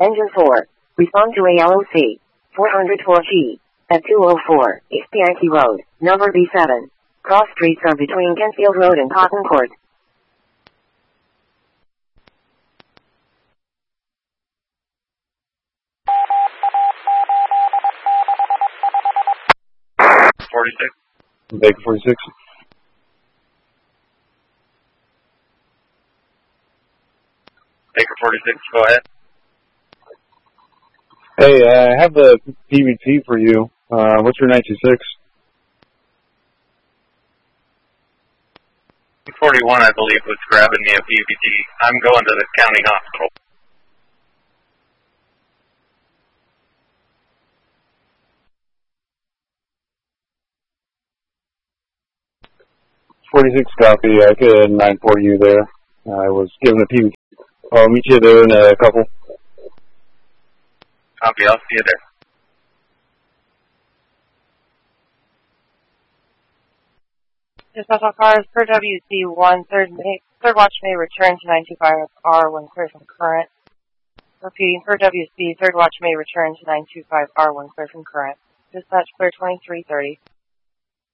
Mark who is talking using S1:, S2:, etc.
S1: Engine 4. Respond to ALOC. 404G. At 204 East Yankee Road, number B7. Cross streets are between Kentfield Road and Cotton Court.
S2: Baker 46.
S3: Baker 46, go ahead.
S2: Hey, I have the PVT for you. What's your 926?
S3: 41, I believe, was grabbing me a PVT. I'm going to the county hospital.
S2: .46 copy. I get a 940 you there. I was given a PVT. I'll meet you there in a couple.
S3: Copy, I'll see you there.
S4: Dispatch cars per WC1, third watch may return to 925R when clear from current. Repeating, per WC, third watch may return to 925R when clear from current. Dispatch clear 2330.